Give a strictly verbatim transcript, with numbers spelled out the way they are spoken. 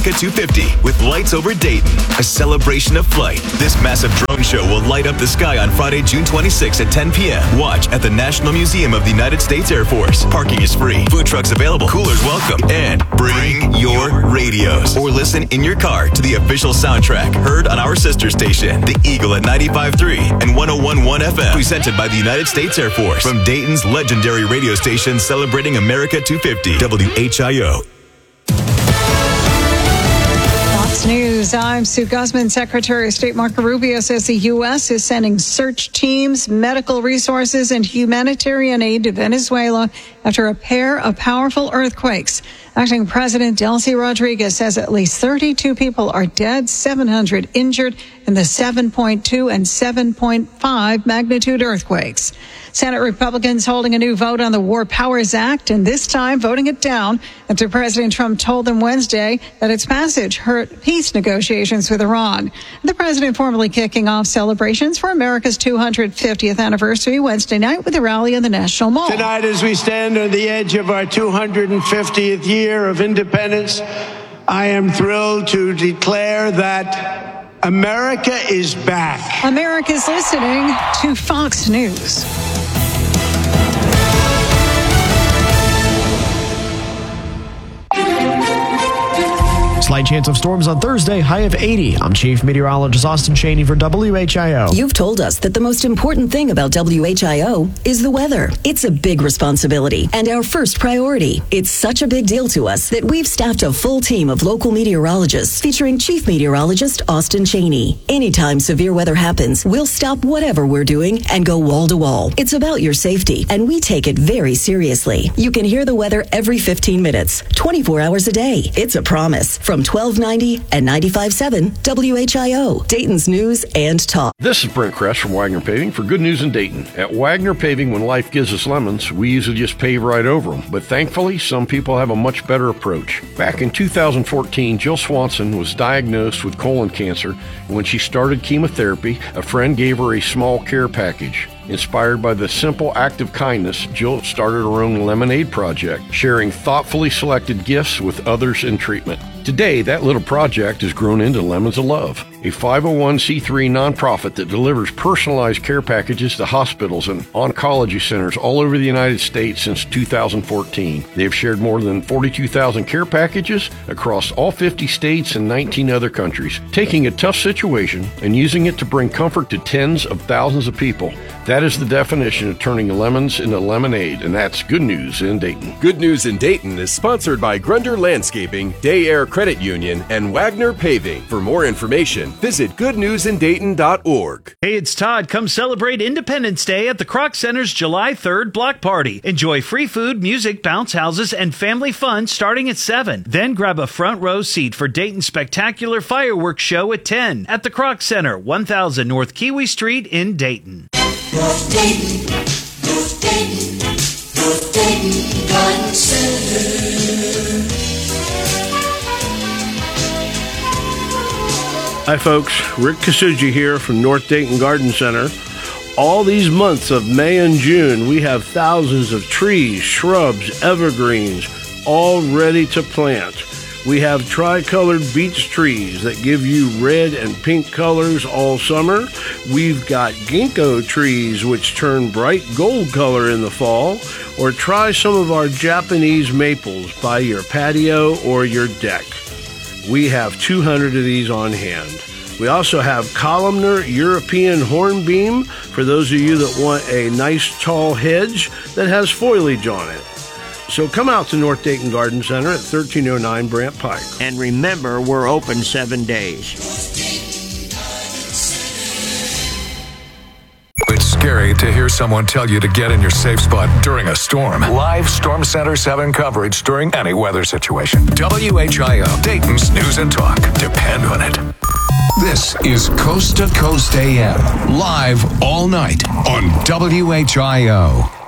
America two fifty with Lights Over Dayton, a celebration of flight. This massive drone show will light up the sky on Friday, June twenty-sixth at ten p.m. Watch at the National Museum of the United States Air Force. Parking is free. Food trucks available. Coolers welcome. And bring your radios or listen in your car to the official soundtrack heard on our sister station, The Eagle at ninety-five point three and one oh one point one F M. Presented by the United States Air Force. From Dayton's legendary radio station celebrating America two fifty, W H I O. News. I'm Sue Guzman. Secretary of State Marco Rubio says the U S is sending search teams, medical resources, and humanitarian aid to Venezuela after a pair of powerful earthquakes. Acting President Delcy Rodriguez says at least thirty-two people are dead, seven hundred injured in the seven point two and seven point five magnitude earthquakes. Senate Republicans holding a new vote on the War Powers Act, and this time voting it down after President Trump told them Wednesday that its passage hurt peace negotiations with Iran. The president formally kicking off celebrations for America's two hundred fiftieth anniversary Wednesday night with a rally in the National Mall. Tonight, as we stand on the edge of our two hundred fiftieth year of independence, I am thrilled to declare that America is back. America's listening to Fox News. Slight chance of storms on Thursday, high of eighty. I'm Chief Meteorologist Austin Cheney for W H I O. You've told us that the most important thing about W H I O is the weather. It's a big responsibility and our first priority. It's such a big deal to us that we've staffed a full team of local meteorologists featuring Chief Meteorologist Austin Cheney. Anytime severe weather happens, we'll stop whatever we're doing and go wall to wall. It's about your safety, and we take it very seriously. You can hear the weather every fifteen minutes, twenty-four hours a day. It's a promise. From twelve ninety and ninety-five point seven W H I O, Dayton's News and Talk. This is Brent Kress from Wagner Paving for Good News in Dayton. At Wagner Paving, when life gives us lemons, we usually just pave right over them. But thankfully, some people have a much better approach. Back in two thousand fourteen, Jill Swanson was diagnosed with colon cancer. When she started chemotherapy, a friend gave her a small care package. Inspired by the simple act of kindness, Jill started her own lemonade project, sharing thoughtfully selected gifts with others in treatment. Today, that little project has grown into Lemons of Love, a five oh one c three nonprofit that delivers personalized care packages to hospitals and oncology centers all over the United States since two thousand fourteen. They have shared more than forty-two thousand care packages across all fifty states and nineteen other countries, taking a tough situation and using it to bring comfort to tens of thousands of people. That is the definition of turning lemons into lemonade, and that's Good News in Dayton. Good News in Dayton is sponsored by Grunder Landscaping, Day Air Credit Union, and Wagner Paving. For more information, visit good news in dayton dot org. Hey, it's Todd. Come celebrate Independence Day at the Kroc Center's July third block party. Enjoy free food, music, bounce houses, and family fun starting at seven. Then grab a front row seat for Dayton's spectacular fireworks show at ten at the Kroc Center, one thousand North Kiwi Street in Dayton. North Dayton, North Dayton, North Dayton Garden Center. Hi folks, Rick Kasuji here from North Dayton Garden Center. All these months of May and June, we have thousands of trees, shrubs, evergreens, all ready to plant. We have tricolored beech trees that give you red and pink colors all summer. We've got ginkgo trees which turn bright gold color in the fall. Or try some of our Japanese maples by your patio or your deck. We have two hundred of these on hand. We also have columnar European hornbeam for those of you that want a nice tall hedge that has foliage on it. So come out to North Dayton Garden Center at thirteen oh nine Brant Pike. And remember, we're open seven days. It's scary to hear someone tell you to get in your safe spot during a storm. Live Storm Center seven coverage during any weather situation. W H I O, Dayton's News and Talk. Depend on it. This is Coast to Coast A M, live all night on W H I O.